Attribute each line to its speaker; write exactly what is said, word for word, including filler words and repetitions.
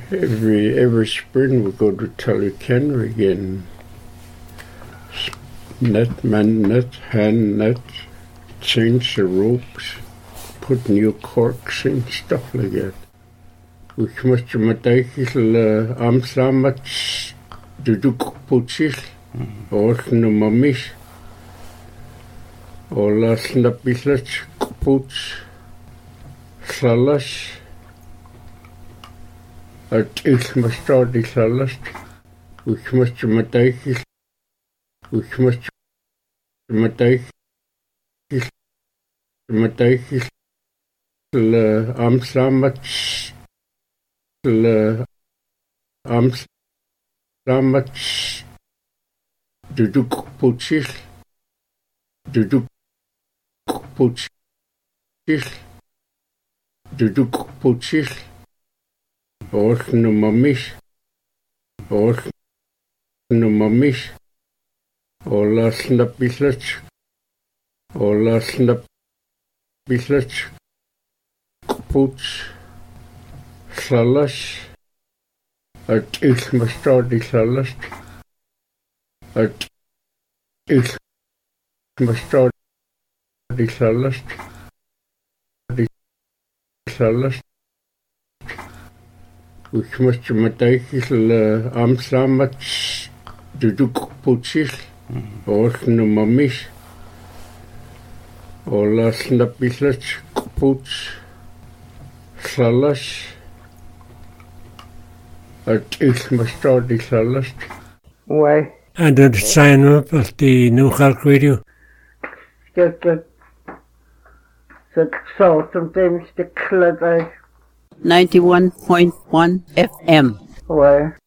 Speaker 1: every every spring we go to Tullykenner again. Net, man net, hand net, change the ropes, put new corks in, stuff like that. We must have Amsterdam to do cookbooks, or no mummies, or last napislets, cookbooks, salas. At ich must start the salas, which must have which must have Matthijs Amsterdam Amsterdam to do cookbooks, to do cookbooks, to do cookbooks, or no mummies, or no mummies, or last napislets, or last napislets, cookbooks, salas. At ich must start the salas. At ich must start the salas. The salas. Ich must Matthijs Amsterdam to do cookbooks, or no mummies, or last napislets, cookbooks, salas. At ich must start the salas.
Speaker 2: Why?
Speaker 3: And the sign up of the New Cork Radio.
Speaker 2: Get the the salt sometimes the club
Speaker 4: ninety-one point one F M.
Speaker 2: Why?